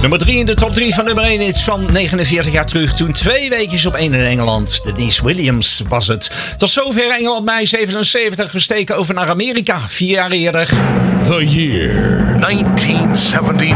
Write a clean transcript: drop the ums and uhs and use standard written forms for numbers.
Nummer 3 in de top 3 van nummer 1 is van 49 jaar terug. Toen 2 weekjes op 1 in Engeland. Denise Williams was het. Tot zover Engeland mei 77. We steken over naar Amerika 4 jaar eerder. The year 1973.